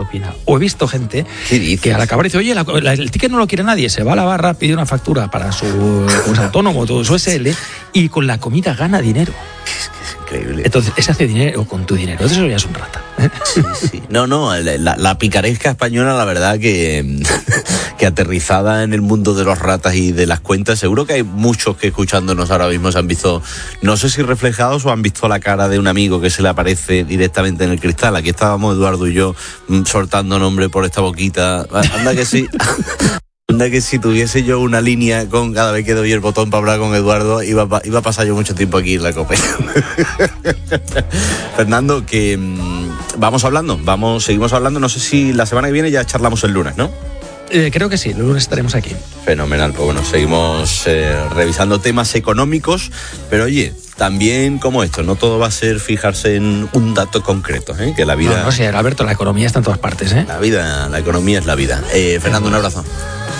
propina. O he visto gente que al acabar dice, oye, el ticket no lo quiere nadie, se va a la barra, pide una factura para su autónomo, todo su SL, y con la comida gana dinero. Increíble. Entonces, ese hace dinero con tu dinero. Eso ya es un rata. Sí. No, la picaresca española, la verdad que aterrizada en el mundo de los ratas y de las cuentas, seguro que hay muchos que escuchándonos ahora mismo se han visto, no sé si reflejados o han visto la cara de un amigo que se le aparece directamente en el cristal. Aquí estábamos Eduardo y yo soltando nombre por esta boquita. Anda que sí. Anda que si tuviese yo una línea con cada vez que doy el botón para hablar con Eduardo, iba a pasar yo mucho tiempo aquí en la COPE. Fernando, que seguimos hablando, no sé si la semana que viene ya charlamos el lunes, ¿no? Creo que sí, el lunes estaremos aquí. Fenomenal, pues bueno, seguimos revisando temas económicos, pero oye, también como esto, no todo va a ser fijarse en un dato concreto, que la vida... No, Alberto, la economía está en todas partes, La economía es la vida. Fernando, un abrazo.